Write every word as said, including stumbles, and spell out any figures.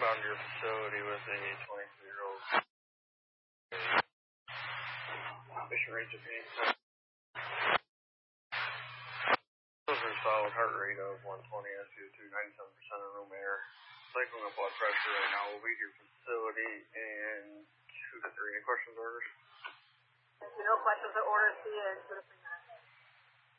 down to your facility with a twenty-three-year-old patient rates of pain. Those are solid heart rate of one twenty, S U two, ninety-seven percent of room air. Cycling of blood pressure right now. We'll be to your facility in two to three. Any questions, orders? Thank you. No questions or orders. See you in two to three minutes.